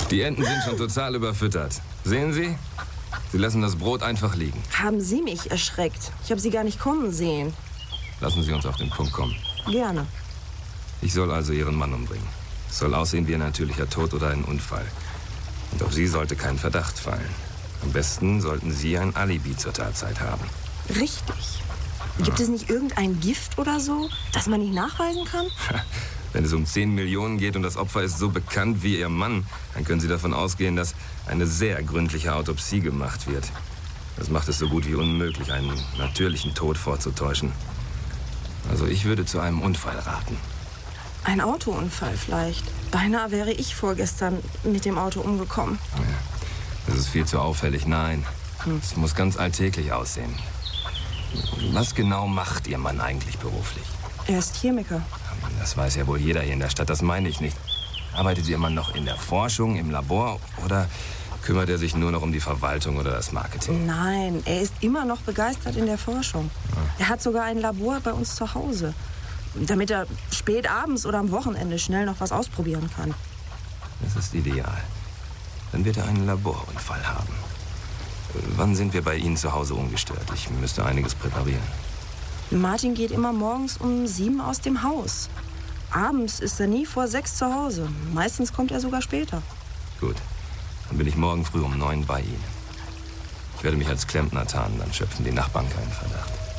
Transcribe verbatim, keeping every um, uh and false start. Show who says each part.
Speaker 1: Die Enten sind schon total überfüttert. Sehen Sie? Sie lassen das Brot einfach liegen.
Speaker 2: Haben Sie mich erschreckt? Ich habe Sie gar nicht kommen sehen.
Speaker 1: Lassen Sie uns auf den Punkt kommen.
Speaker 2: Gerne.
Speaker 1: Ich soll also Ihren Mann umbringen. Es soll aussehen wie ein natürlicher Tod oder ein Unfall. Und auf Sie sollte kein Verdacht fallen. Am besten sollten Sie ein Alibi zur Tatzeit haben.
Speaker 2: Richtig. Gibt es nicht irgendein Gift oder so, das man nicht nachweisen kann?
Speaker 1: Wenn es um zehn Millionen geht und das Opfer ist so bekannt wie Ihr Mann, dann können Sie davon ausgehen, dass eine sehr gründliche Autopsie gemacht wird. Das macht es so gut wie unmöglich, einen natürlichen Tod vorzutäuschen. Also ich würde zu einem Unfall raten.
Speaker 2: Ein Autounfall vielleicht. Beinahe wäre ich vorgestern mit dem Auto umgekommen.
Speaker 1: Ja, das ist viel zu auffällig. Nein, es muss ganz alltäglich aussehen. Was genau macht Ihr Mann eigentlich beruflich?
Speaker 2: Er ist Chemiker.
Speaker 1: Das weiß ja wohl jeder hier in der Stadt, das meine ich nicht. Arbeitet Ihr Mann noch in der Forschung, im Labor oder kümmert er sich nur noch um die Verwaltung oder das Marketing?
Speaker 2: Nein, er ist immer noch begeistert in der Forschung. Ja. Er hat sogar ein Labor bei uns zu Hause, damit er spät abends oder am Wochenende schnell noch was ausprobieren kann.
Speaker 1: Das ist ideal. Dann wird er einen Laborunfall haben. Wann sind wir bei Ihnen zu Hause ungestört? Ich müsste einiges präparieren.
Speaker 2: Martin geht immer morgens um sieben aus dem Haus. Abends ist er nie vor sechs zu Hause. Meistens kommt er sogar später.
Speaker 1: Gut, dann bin ich morgen früh um neun bei Ihnen. Ich werde mich als Klempner tarnen, dann schöpfen die Nachbarn keinen Verdacht.